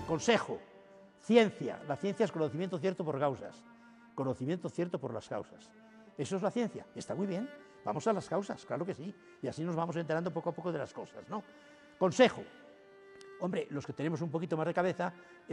Consejo, ciencia. La ciencia es conocimiento cierto por causas, conocimiento cierto por las causas. Eso es la ciencia, está muy bien. Vamos a las causas, claro que sí, y así nos vamos enterando poco a poco de las cosas, ¿no? Consejo. Hombre, los que tenemos un poquito más de cabeza,